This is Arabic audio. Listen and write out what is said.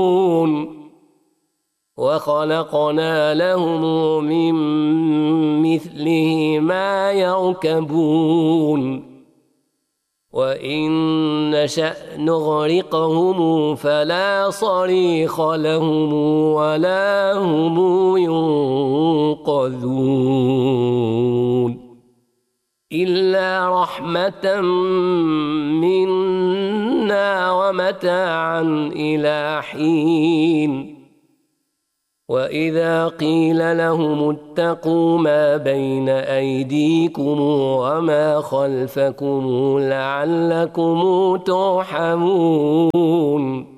وخلقنا لهم من مثله ما يركبون وإن نشأ نغرقهم فلا صريخ لهم ولا هم ينقذون إلا رحمة منا ومتاعا إلى حين وإذا قيل لهم اتقوا ما بين أيديكم وما خلفكم لعلكم ترحمون